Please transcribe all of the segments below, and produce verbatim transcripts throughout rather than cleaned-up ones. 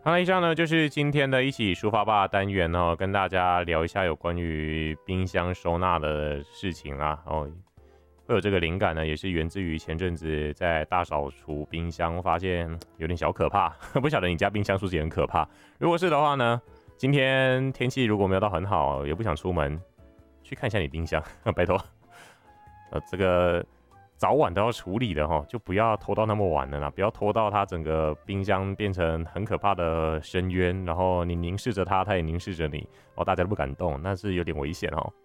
好了，以上呢就是今天的一起抒发吧单元哦，跟大家聊一下有关于冰箱收纳的事情啦。哦，会有这个灵感呢，也是源自于前阵子在大扫除冰箱，发现有点小可怕。不晓得你家冰箱是不是也很可怕？如果是的话呢，今天天气如果没有到很好，也不想出门，去看一下你冰箱，拜托。呃，这个。早晚都要处理的哈，就不要拖到那么晚了啦，不要拖到它整个冰箱变成很可怕的深渊，然后你凝视着它，它也凝视着你，哦，大家都不敢动，那是有点危险哦。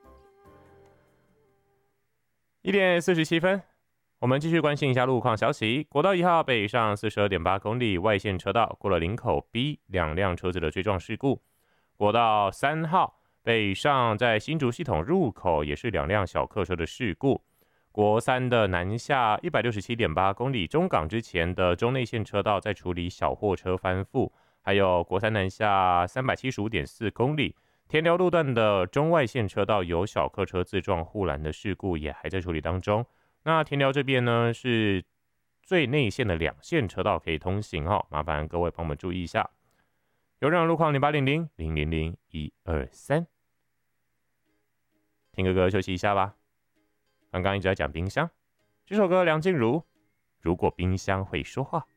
一点四十七分，我们继续关心一下路况消息。国道一号北上四十二点八公里外线车道过了林口 B 两辆车子的追撞事故。国道三号北上在新竹系统入口也是两辆小客车的事故。国三的南下一百六十七点八公里中港之前的中内线车道在处理小货车翻覆，还有国三南下三百七十五点四公里田寮路段的中外线车道有小客车自撞护栏的事故也还在处理当中。那田寮这边呢是最内线的两线车道可以通行哦，麻烦各位帮我们注意一下。有任何路况零八零零零零零一二三，听个歌休息一下吧。刚刚一直在讲冰箱，这首歌梁静茹《如果冰箱会说话》。